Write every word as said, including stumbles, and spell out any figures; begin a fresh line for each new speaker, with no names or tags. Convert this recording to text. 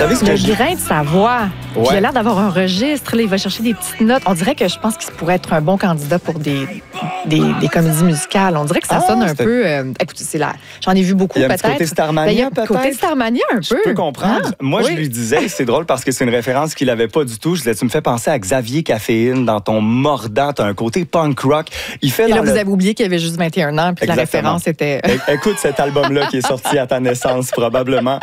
savez ce
Le
que je...
grain de sa voix. Puis
Ouais.
il a l'air d'avoir un registre. Là, il va chercher des petites notes. On dirait que je pense qu'il pourrait être un bon candidat pour des, des, des comédies musicales. On dirait que ça
Ah,
sonne un
c'était-
peu... euh, écoute, c'est là. J'en ai vu beaucoup,
Il y a un
peut-être.
petit côté Starmania,
Ben, il y a un
peut-être?
côté Starmania, un
Je
peu.
peux comprendre.
Ah,
Moi,
oui.
je lui disais, c'est drôle parce que c'est une référence qu'il avait pas du tout. Je disais, tu me fais penser à Xavier Caféine dans ton mordant. T'as un côté punk rock. Il fait
Et
dans
là,
le...
vous avez oublié qu'il avait juste vingt et un ans, puis que la
Exactement.
référence était...
É- Écoute cet album-là qui est sorti à ta naissance, probablement.